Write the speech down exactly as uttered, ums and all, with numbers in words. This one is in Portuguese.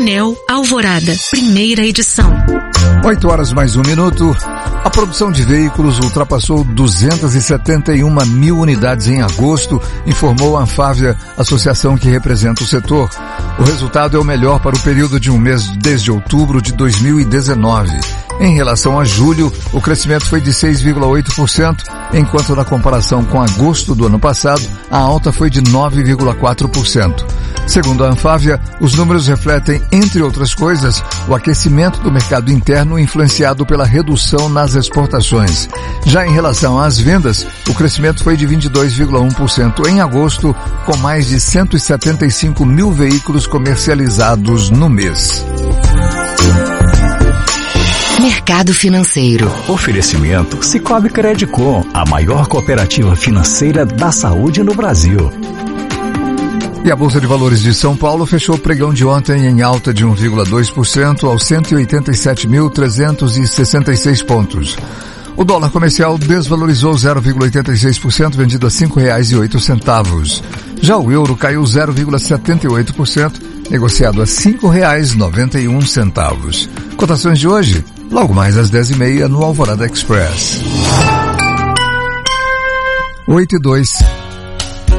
Prinel Alvorada, primeira edição. oito horas mais um minuto. A produção de veículos ultrapassou duzentas e setenta e uma mil unidades em agosto, informou a Anfávia, associação que representa o setor. O resultado é o melhor para o período de um mês desde outubro de dois mil e dezenove. Em relação a julho, o crescimento foi de seis vírgula oito por cento, enquanto na comparação com agosto do ano passado, a alta foi de nove vírgula quatro por cento. Segundo a Anfávia, os números refletem, entre outras coisas, o aquecimento do mercado interno influenciado pela redução nas exportações. Já em relação às vendas, o crescimento foi de vinte e dois vírgula um por cento em agosto, com mais de cento e setenta e cinco mil veículos comercializados no mês. Mercado Financeiro. Oferecimento Sicoob Credicom, a maior cooperativa financeira da saúde no Brasil. E a Bolsa de Valores de São Paulo fechou o pregão de ontem em alta de um vírgula dois por cento aos cento e oitenta e sete mil trezentos e sessenta e seis pontos. O dólar comercial desvalorizou zero vírgula oitenta e seis por cento, vendido a cinco reais e oito centavos. Já o euro caiu zero vírgula setenta e oito por cento, negociado a cinco reais e noventa e um centavos. Cotações de hoje, logo mais às dez e meia no Alvorada Express. oito e dois.